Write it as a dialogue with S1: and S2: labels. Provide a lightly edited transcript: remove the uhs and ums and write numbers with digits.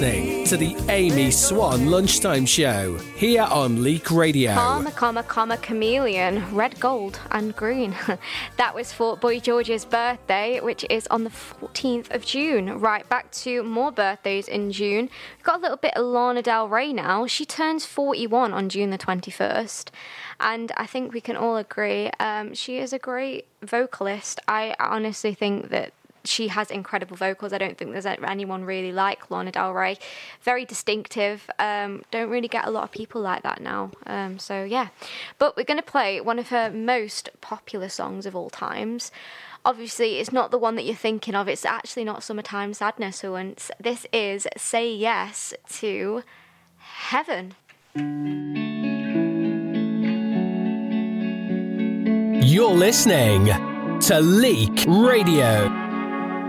S1: To the Amy Swan Lunchtime Show here on Leak Radio.
S2: Chameleon, red, gold and green. That was for Boy George's birthday, which is on the 14th of June. Right, back to more birthdays in June. We've got a little bit of Lana Del Rey now. She turns 41 on June the 21st. And I think we can all agree she is a great vocalist. I honestly think that she has incredible vocals. I don't think there's anyone really like Lana Del Rey. Very distinctive. Don't really get a lot of people like that now. So yeah. But we're going to play one of her most popular songs of all times. Obviously, it's not the one that you're thinking of. It's actually not Summertime Sadness once. This is Say Yes to Heaven.
S1: You're listening to Leak Radio.